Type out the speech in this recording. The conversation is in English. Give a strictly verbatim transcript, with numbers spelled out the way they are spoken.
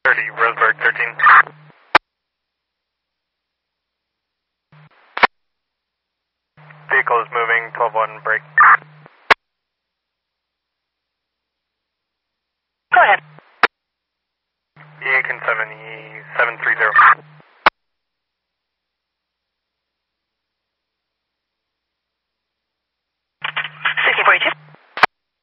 thirty, Roseburg thirteen. Vehicle is moving, twelve one, break. Go ahead. E Aiken seven, E